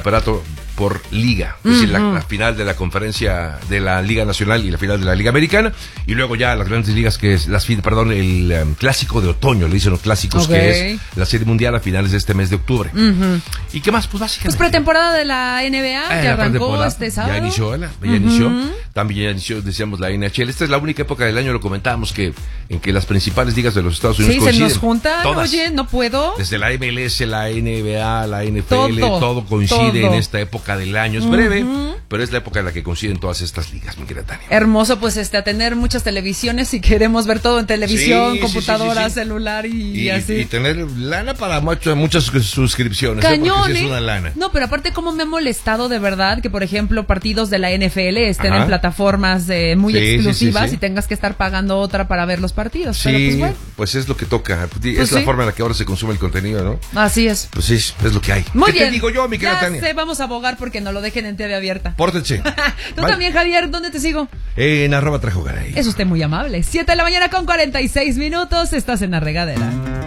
campeonato por liga, es decir, la final de la conferencia de la Liga Nacional y la final de la Liga Americana, y luego ya las grandes ligas, que es el clásico de otoño, le dicen los clásicos, que es la Serie Mundial a finales de este mes de octubre. ¿Y qué más? Pues básicamente. Pues pretemporada de la NBA, que arrancó este sábado. Ya inició. También ya inició, decíamos, la NHL. Esta es la única época del año, lo comentábamos, en que las principales ligas de los Estados Unidos coinciden. Se nos juntan, todas. Oye, no puedo. Desde la MLS, la NBA, la NFL, todo coincide en esta época del año. Es breve, pero es la época en la que coinciden todas estas ligas, mi querida Tania. Hermoso, pues a tener muchas televisiones si queremos ver todo en televisión, computadora, celular y así. Y tener lana para muchas suscripciones. Cañón, porque sí es una lana. No, pero aparte, cómo me ha molestado de verdad que, por ejemplo, partidos de la NFL estén en plataformas muy exclusivas y tengas que estar pagando otra para ver los partidos. Sí, pero pues bueno. Pues es lo que toca. Es la forma en la que ahora se consume el contenido, ¿no? Así es. Pues sí, es lo que hay. Muy bien. ¿Qué te digo yo, mi querida Tania? Vamos a abogar porque no lo dejen en TV abierta. Pórtense. Tú también, Javier, ¿dónde te sigo? En @trajogaray. Es usted muy amable. 7 de la mañana con 46 minutos. Estás en La Regadera.